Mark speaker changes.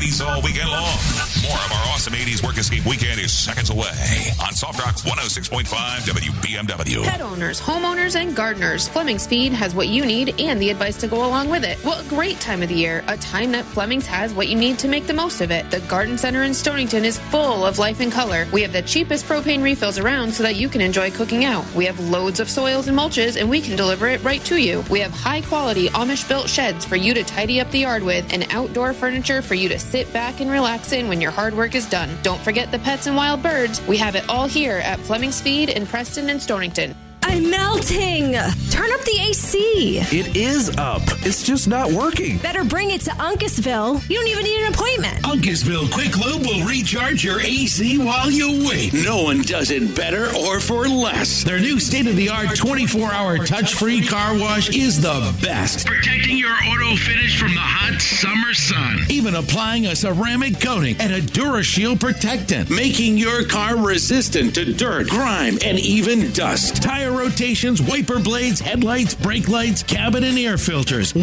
Speaker 1: 80s all weekend long. More of our awesome 80s Work Escape weekend is seconds away on Soft Rock 106.5 WBMW.
Speaker 2: Pet owners, homeowners, and gardeners, Fleming's Feed has what you need and the advice to go along with it. What a great time of the year. A time that Fleming's has what you need to make the most of it. The Garden Center in Stonington is full of life and color. We have the cheapest propane refills around so that you can enjoy cooking out. We have loads of soils and mulches, and we can deliver it right to you. We have high-quality Amish-built sheds for you to tidy up the yard with, and outdoor furniture for you to sit back and relax in when your hard work is done. Don't forget the pets and wild birds. We have it all here at Fleming's Feed in Preston and Stonington.
Speaker 3: I'm melting. Turn up the AC.
Speaker 4: It is up. It's just not working.
Speaker 3: Better bring it to Uncasville. You don't even need an appointment.
Speaker 5: Uncasville Quick Lube will recharge your AC while you wait. No one does it better or for less. Their new state-of-the-art 24-hour touch-free car wash is the best. Protecting your auto finish from the hot summer sun. Even applying a ceramic coating and a DuraShield protectant, making your car resistant to dirt, grime, and even dust. Tire rotations, wiper blades, headlights, brake lights, cabin and air filters.